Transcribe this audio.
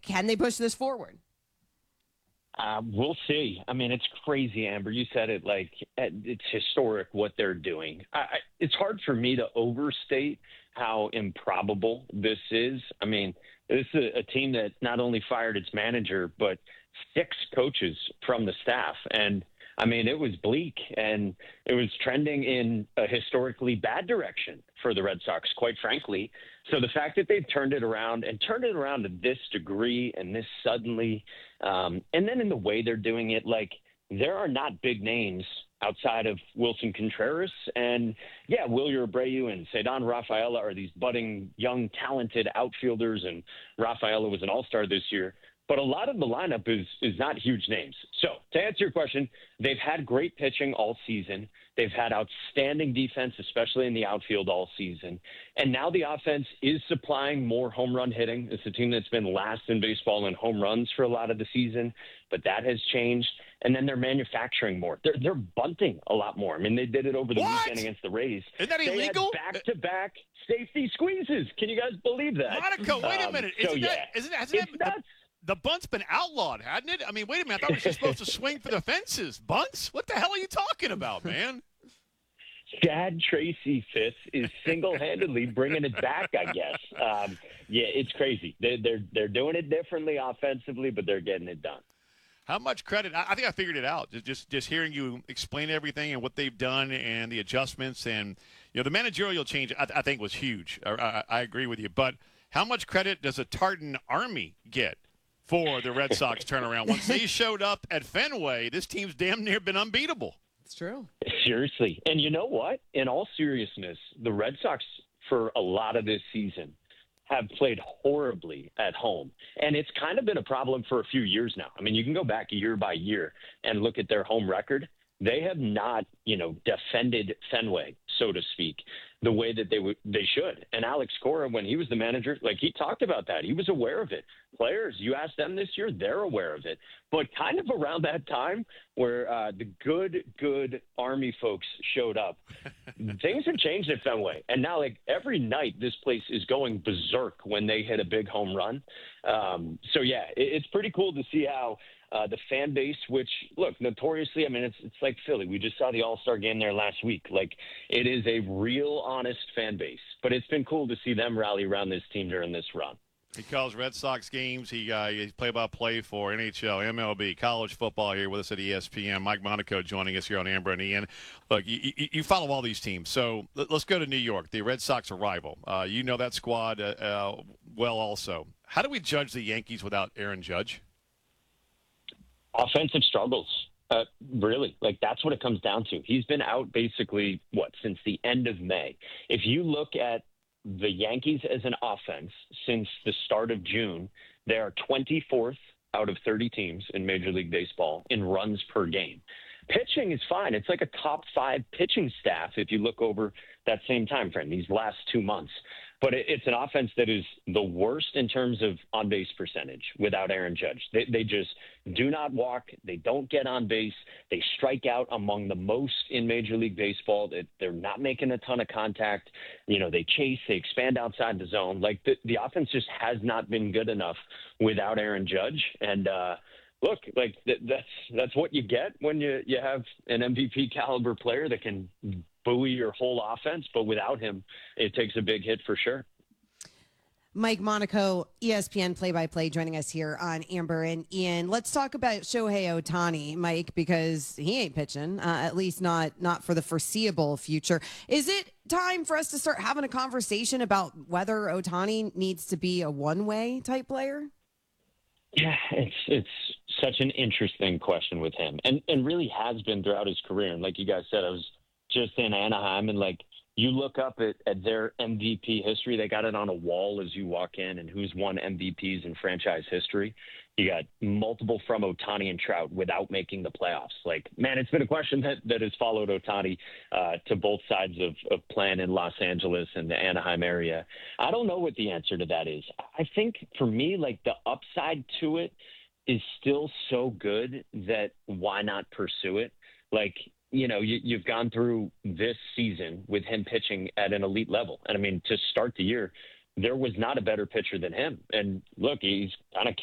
can they push this forward? We'll see. I mean, it's crazy, Amber. You said it like it's historic what they're doing. It's hard for me to overstate how improbable this is. I mean, this is a team that not only fired its manager, but 6 coaches from the staff. And I mean, it was bleak and it was trending in a historically bad direction for the Red Sox, quite frankly. So the fact that they've turned it around to this degree and this suddenly, and then in the way they're doing it, like there are not big names outside of Wilson Contreras and, Wilyer Abreu and Ceddanne Rafaela are these budding, young, talented outfielders, and Rafaela was an all-star this year. But a lot of the lineup is not huge names. So to answer your question, they've had great pitching all season. They've had outstanding defense, especially in the outfield all season. And now the offense is supplying more home run hitting. It's a team that's been last in baseball in home runs for a lot of the season, but that has changed. And then they're manufacturing more. They're bunting a lot more. I mean, they did it over the weekend against the Rays. Isn't that illegal? They had back-to-back safety squeezes. Can you guys believe that? Monaco, wait a minute. Isn't that the bunt's been outlawed, hadn't it? I mean, wait a minute. I thought we were supposed to swing for the fences. Bunts? What the hell are you talking about, man? Chad Tracy Fitz is single-handedly bringing it back, I guess. It's crazy. They're doing it differently offensively, but they're getting it done. How much credit? I think I figured it out. Just hearing you explain everything and what they've done and the adjustments and the managerial change. I think was huge. I agree with you. But how much credit does a Tartan Army get for the Red Sox turnaround? Once they showed up at Fenway, this team's damn near been unbeatable. It's true. Seriously. And you know what? In all seriousness, the Red Sox, for a lot of this season, have played horribly at home. And it's kind of been a problem for a few years now. I mean, you can go back year by year and look at their home record. They have not, defended Fenway, so to speak, the way that they should. And Alex Cora, when he was the manager, he talked about that. He was aware of it. Players, you ask them this year, they're aware of it. But kind of around that time where the good Army folks showed up, things have changed at Fenway. And now, every night, this place is going berserk when they hit a big home run. It's pretty cool to see how the fan base, which, look, notoriously, I mean, it's like Philly. We just saw the All-Star game there last week. It is a real, honest fan base. But it's been cool to see them rally around this team during this run. He calls Red Sox games. He's play-by-play for NHL, MLB, college football here with us at ESPN. Mike Monaco joining us here on Amber and Ian. Look, you follow all these teams. So let's go to New York, the Red Sox arrival. You know that squad well also. How do we judge the Yankees without Aaron Judge? Offensive struggles, really. That's what it comes down to. He's been out basically, since the end of May. If you look at the Yankees as an offense since the start of June, they are 24th out of 30 teams in Major League Baseball in runs per game. Pitching is fine. It's like a top 5 pitching staff if you look over that same time frame, these last 2 months. But it's an offense that is the worst in terms of on-base percentage without Aaron Judge. They just do not walk. They don't get on base. They strike out among the most in Major League Baseball. They're not making a ton of contact. They chase. They expand outside the zone. The offense just has not been good enough without Aaron Judge. And look, that's what you get when you have an MVP caliber player that can buoy your whole offense, but without him, it takes a big hit for sure. Mike Monaco, ESPN play-by-play, joining us here on Amber and Ian. Let's talk about Shohei Ohtani, Mike, because he ain't pitching, at least not for the foreseeable future. Is it time for us to start having a conversation about whether Ohtani needs to be a one-way type player? Yeah, it's such an interesting question with him, and really has been throughout his career. And like you guys said, I was just in Anaheim, and you look up at their MVP history, they got it on a wall as you walk in, and who's won MVPs in franchise history. You got multiple from Ohtani and Trout without making the playoffs. It's been a question that has followed Ohtani to both sides of playing in Los Angeles and the Anaheim area. I don't know what the answer to that is. I think for me, the upside to it is still so good that why not pursue it? You've gone through this season with him pitching at an elite level. And I mean, to start the year, there was not a better pitcher than him. And look, he's kind of